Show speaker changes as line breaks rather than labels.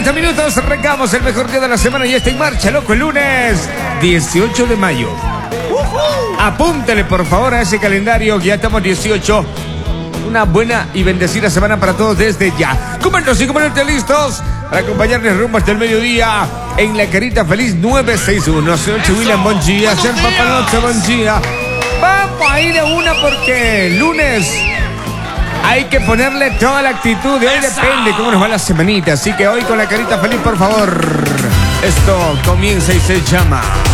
40 minutos, arrancamos el mejor día de la semana y está en marcha, loco, el lunes 18 de mayo. Apúntele por favor a ese calendario, ya estamos 18. Una buena y bendecida semana para todos desde ya. Comandos y comandantes listos para acompañarles rumbo hasta el mediodía en la Carita Feliz 961. Señor William, buen día. Señor Papalote, buen día. Vamos a ir de una porque el lunes hay que ponerle toda la actitud. De hoy depende cómo nos va la semanita. Así que hoy con la Carita Feliz, por favor. Esto comienza y se llama